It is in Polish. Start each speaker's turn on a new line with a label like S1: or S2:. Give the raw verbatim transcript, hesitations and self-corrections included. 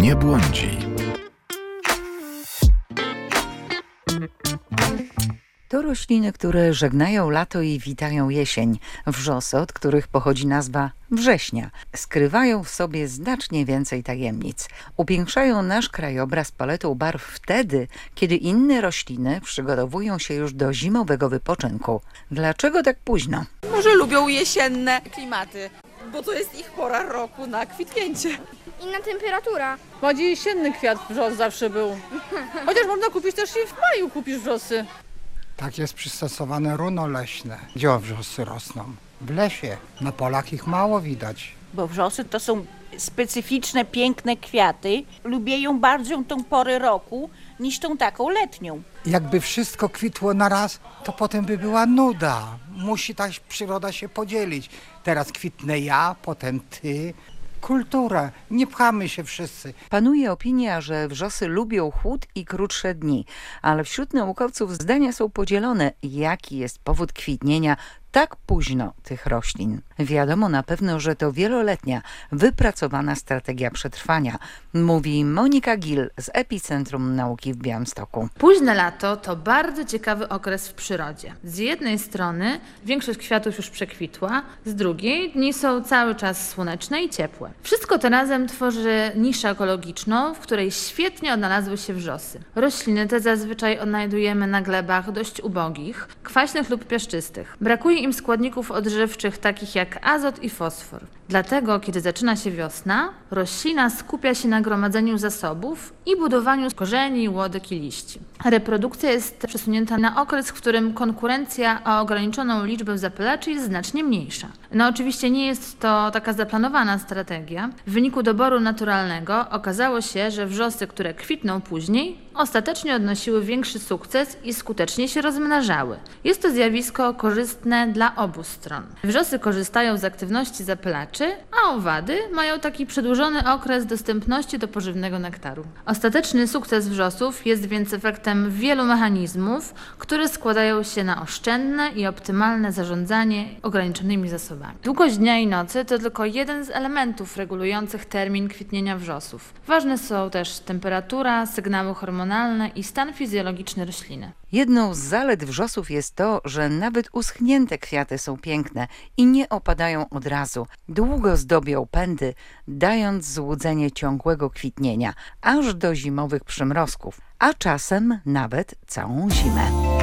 S1: nie błądzi.
S2: To rośliny, które żegnają lato i witają jesień. Wrzosy, od których pochodzi nazwa września, skrywają w sobie znacznie więcej tajemnic. Upiększają nasz krajobraz paletą barw wtedy, kiedy inne rośliny przygotowują się już do zimowego wypoczynku. Dlaczego tak późno?
S3: Może lubią jesienne klimaty, bo to jest ich pora roku na kwitnięcie.
S4: Inna temperatura.
S5: Bardziej jesienny kwiat wrzos zawsze był. Chociaż można kupić też i w maju kupisz wrzosy.
S6: Tak jest przystosowane runo leśne. Gdzie wrzosy rosną? W lesie. Na polach ich mało widać.
S7: Bo wrzosy to są specyficzne, piękne kwiaty. Lubię ją bardziej tą porę roku niż tą taką letnią.
S6: Jakby wszystko kwitło na raz, to potem by była nuda. Musi ta przyroda się podzielić. Teraz kwitnę ja, potem ty. Kultura. Nie pchamy się wszyscy.
S2: Panuje opinia, że wrzosy lubią chłód i krótsze dni, ale wśród naukowców zdania są podzielone, jaki jest powód kwitnienia tak późno tych roślin. Wiadomo na pewno, że to wieloletnia, wypracowana strategia przetrwania, mówi Monika Gil z Epicentrum Nauki w Białymstoku.
S8: Późne lato to bardzo ciekawy okres w przyrodzie. Z jednej strony większość kwiatów już przekwitła, z drugiej dni są cały czas słoneczne i ciepłe. Wszystko to razem tworzy niszę ekologiczną, w której świetnie odnalazły się wrzosy. Rośliny te zazwyczaj odnajdujemy na glebach dość ubogich, kwaśnych lub piaszczystych. Brakuje im składników odżywczych takich jak azot i fosfor. Dlatego, kiedy zaczyna się wiosna, roślina skupia się na gromadzeniu zasobów i budowaniu korzeni, łodek i liści. Reprodukcja jest przesunięta na okres, w którym konkurencja o ograniczoną liczbę zapylaczy jest znacznie mniejsza. No oczywiście nie jest to taka zaplanowana strategia. W wyniku doboru naturalnego okazało się, że wrzosy, które kwitną później, ostatecznie odnosiły większy sukces i skutecznie się rozmnażały. Jest to zjawisko korzystne dla obu stron. Wrzosy korzystają z aktywności zapylaczy, a owady mają taki przedłużony okres dostępności do pożywnego nektaru. Ostateczny sukces wrzosów jest więc efektem wielu mechanizmów, które składają się na oszczędne i optymalne zarządzanie ograniczonymi zasobami. Długość dnia i nocy to tylko jeden z elementów regulujących termin kwitnienia wrzosów. Ważne są też temperatura, sygnały hormonalne i stan fizjologiczny rośliny.
S2: Jedną z zalet wrzosów jest to, że nawet uschnięte kwiaty są piękne i nie opadają od razu. Długo zdobią pędy, dając złudzenie ciągłego kwitnienia, aż do zimowych przymrozków, a czasem nawet całą zimę.